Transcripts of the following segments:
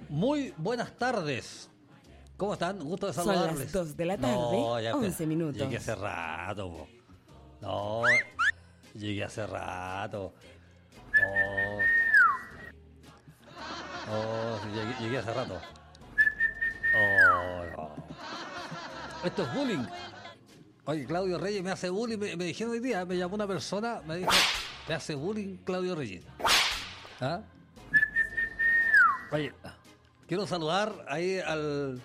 Muy buenas tardes. ¿Cómo están? Gusto de saludarles. Son las 2 de la tarde, 11 minutos. Llegué hace rato, po. No, llegué hace rato. Llegué hace rato. No. Esto es bullying. Oye, Claudio Reyes me hace bullying. Me dijeron hoy día, me llamó una persona, me dijo, me hace bullying Claudio Reyes. ¿Ah? Oye, quiero saludar ahí al...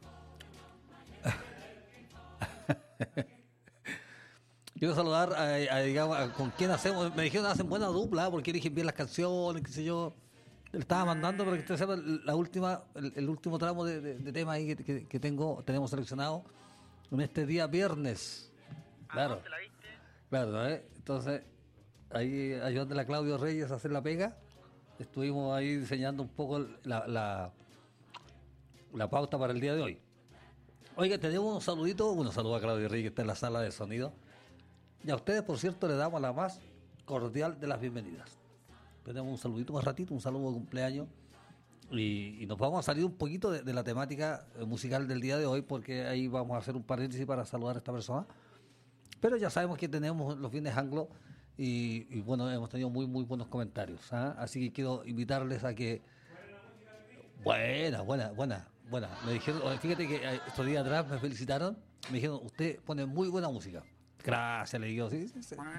Quiero saludar digamos, con quien hacemos. Me dijeron hacen buena dupla porque eligen bien las canciones, qué sé yo. Le estaba mandando para que usted sepa el último tramo de tema ahí que tenemos seleccionado en este día viernes. Claro. ¿Te la viste? Claro, ¿no? Entonces, ahí ayudando a la Claudio Reyes a hacer la pega. Estuvimos ahí diseñando un poco la pauta para el día de hoy. Oiga, tenemos un saludito, un saludo a Claudio Reyes que está en la sala de sonido. Y a ustedes, por cierto, le damos la más cordial de las bienvenidas. Tenemos un saludito más ratito, un saludo de cumpleaños. Y nos vamos a salir un poquito de la temática musical del día de hoy, porque ahí vamos a hacer un paréntesis para saludar a esta persona. Pero ya sabemos que tenemos los viernes anglo y bueno, hemos tenido muy, muy buenos comentarios. ¿Ah? Así que quiero invitarles a que... Buena. Me dijeron, fíjate que estos días atrás me felicitaron, me dijeron, usted pone muy buena música. Gracias, le digo, sí.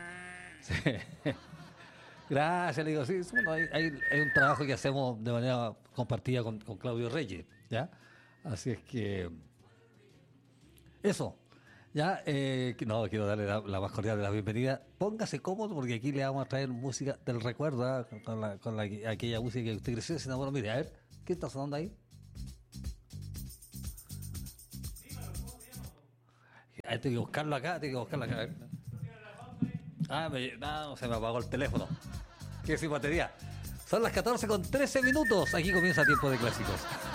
Gracias, le digo, sí. Bueno, hay un trabajo que hacemos de manera compartida con Claudio Reyes, ¿ya? Así es que... Eso, ya, quiero darle la más cordial de la bienvenida. Póngase cómodo porque aquí le vamos a traer música del recuerdo, ¿eh? con aquella música que usted creció, se enamoró. Mire, a ver, ¿qué está sonando ahí? Tengo que buscarlo acá, a ver. No, se me apagó el teléfono. Qué sin batería. Son las 14:13. Aquí comienza Tiempo de Clásicos.